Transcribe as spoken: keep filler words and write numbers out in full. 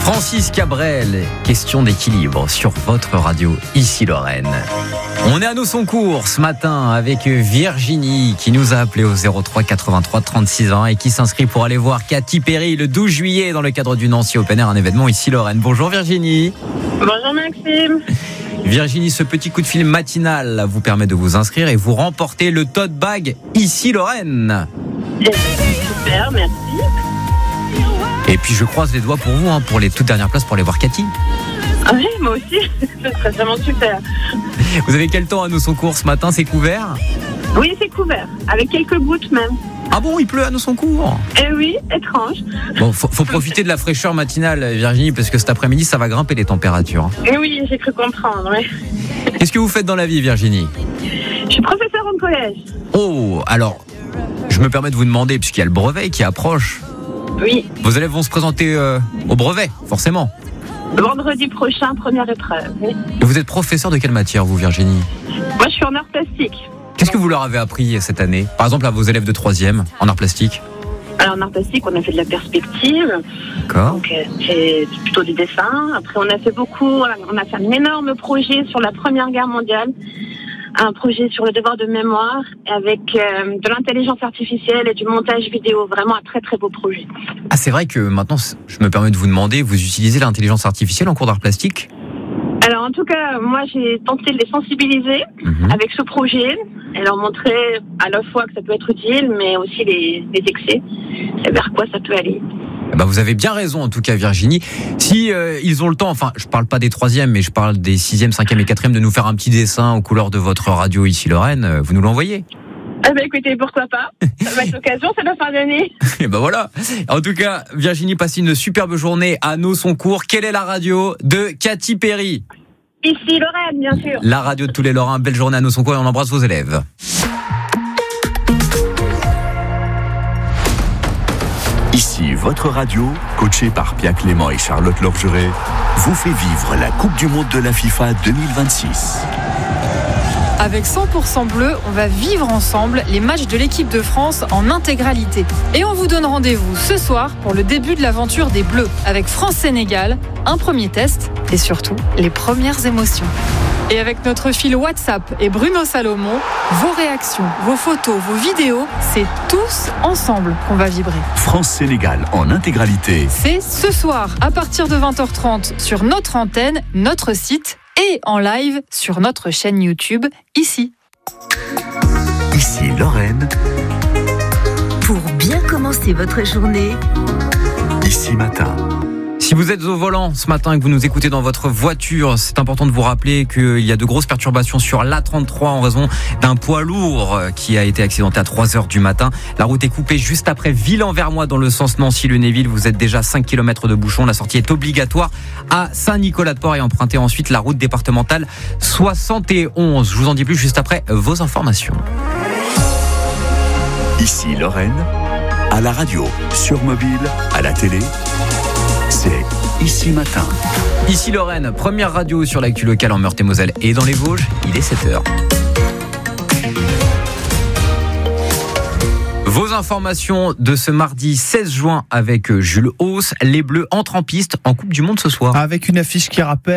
Francis Cabrel, question d'équilibre sur votre radio, ici Lorraine. On est à Nosoncourt ce matin avec Virginie qui nous a appelé au zéro trois quatre-vingt-trois trente-six vingt et qui s'inscrit pour aller voir Katy Perry le douze juillet dans le cadre du Nancy Open Air, un événement ici Lorraine. Bonjour Virginie. Bonjour Maxime. Virginie, ce petit coup de fil matinal vous permet de vous inscrire et vous remportez le tote bag ici Lorraine. Super, merci. Et puis je croise les doigts pour vous, hein, pour les toutes dernières places pour aller voir Katy. Ah oui, moi aussi, ce serait vraiment super. Vous avez quel temps à Nosoncourt ce matin, c'est couvert ? Oui, c'est couvert, avec quelques gouttes même. Ah bon, il pleut à Nosoncourt ? Eh oui, étrange. Bon, faut, faut profiter de la fraîcheur matinale, Virginie, parce que cet après-midi, ça va grimper les températures. Eh oui, j'ai cru comprendre, oui. Qu'est-ce que vous faites dans la vie, Virginie ? Je suis professeure en collège. Oh, alors, je me permets de vous demander, puisqu'il y a le brevet qui approche. Oui. Vos élèves vont se présenter euh, au brevet, forcément. Vendredi prochain, première épreuve. Oui. Et vous êtes professeur de quelle matière, vous, Virginie ? Moi, je suis en art plastique. Qu'est-ce que vous leur avez appris cette année ? Par exemple, à vos élèves de troisième, en art plastique ? Alors, en art plastique, on a fait de la perspective. D'accord. Donc, euh, c'est plutôt du dessin. Après, on a fait beaucoup, on a fait un énorme projet sur la Première Guerre mondiale. Un projet sur le devoir de mémoire avec euh, de l'intelligence artificielle et du montage vidéo. Vraiment un très très beau projet. Ah, c'est vrai que maintenant, je me permets de vous demander, vous utilisez l'intelligence artificielle en cours d'art plastique ? Alors en tout cas, moi j'ai tenté de les sensibiliser mmh. avec ce projet et leur montrer à la fois que ça peut être utile, mais aussi les, les excès, et vers quoi ça peut aller. Bah vous avez bien raison en tout cas Virginie. Si euh, ils ont le temps, enfin je parle pas des troisièmes, mais je parle des sixième, cinquième et quatrième, de nous faire un petit dessin aux couleurs de votre radio ici Lorraine, vous nous l'envoyez ? Ah bah écoutez, pourquoi pas ? Ça va être l'occasion, c'est la fin d'année. Et bah voilà. En tout cas, Virginie, passez une superbe journée à Nosoncourt. Quelle est la radio de Katy Perry ? Ici Lorraine, bien sûr. La radio de tous les Lorrains. Belle journée à Nosoncourt et on embrasse vos élèves. Ici, votre radio, coachée par Pia Clément et Charlotte Lorgeret, vous fait vivre la Coupe du Monde de la FIFA deux mille vingt-six. Avec cent pour cent bleu, on va vivre ensemble les matchs de l'équipe de France en intégralité. Et on vous donne rendez-vous ce soir pour le début de l'aventure des Bleus, avec France-Sénégal, un premier test et surtout les premières émotions. Et avec notre fil WhatsApp et Bruno Salomon, vos réactions, vos photos, vos vidéos, c'est tous ensemble qu'on va vibrer. France-Sénégal en intégralité. C'est ce soir à partir de vingt heures trente sur notre antenne, notre site et en live sur notre chaîne YouTube, ici. Ici Lorraine. Pour bien commencer votre journée. Ici Matin. Si vous êtes au volant ce matin et que vous nous écoutez dans votre voiture, c'est important de vous rappeler qu'il y a de grosses perturbations sur l'A trente-trois en raison d'un poids lourd qui a été accidenté à trois heures du matin. La route est coupée juste après Ville-en-Vermois dans le sens Nancy-Lunéville. Vous êtes déjà à cinq kilomètres de bouchon. La sortie est obligatoire à Saint-Nicolas-de-Port et empruntez ensuite la route départementale soixante et onze. Je vous en dis plus juste après vos informations. Ici Lorraine, à la radio, sur mobile, à la télé. C'est Ici Matin. Ici Lorraine, première radio sur l'actu locale en Meurthe-et-Moselle et dans les Vosges, il est sept heures. Vos informations de ce mardi seize juin avec Jules Hauss. Les Bleus entrent en piste en Coupe du Monde ce soir. Avec une affiche qui rappelle